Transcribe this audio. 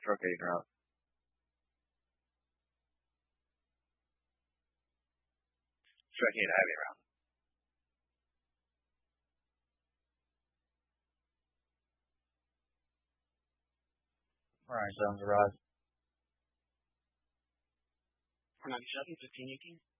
Truck 8 route. Truck 8 heavy route. All right, sounds right. 497, 1518.